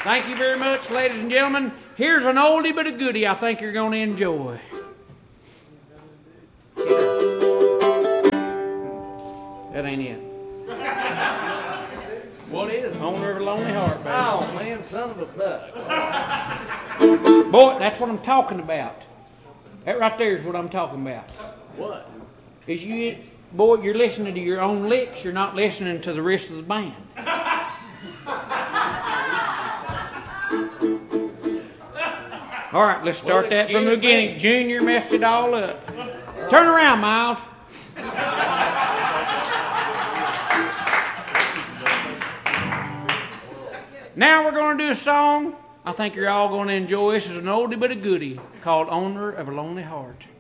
Thank you very much, ladies and gentlemen. Here's an oldie but a goodie I think you're going to enjoy. That ain't it. What is it? Owner of a Lonely Heart, baby. Oh, man, son of a buck. Boy, that's what I'm talking about. That right there is what I'm talking about. What? Is boy, you're listening to your own licks. You're not listening to the rest of the band. All right, let's start that from the beginning. Junior messed it all up. Turn around, Miles. Now we're going to do a song I think you're all going to enjoy. This is an oldie but a goodie called Owner of a Lonely Heart.